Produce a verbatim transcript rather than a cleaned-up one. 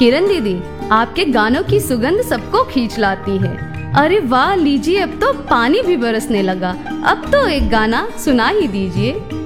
किरण दीदी, आपके गानों की सुगंध सबको खींच लाती है। अरे वाह, लीजिए अब तो पानी भी बरसने लगा। अब तो एक गाना सुना ही दीजिए।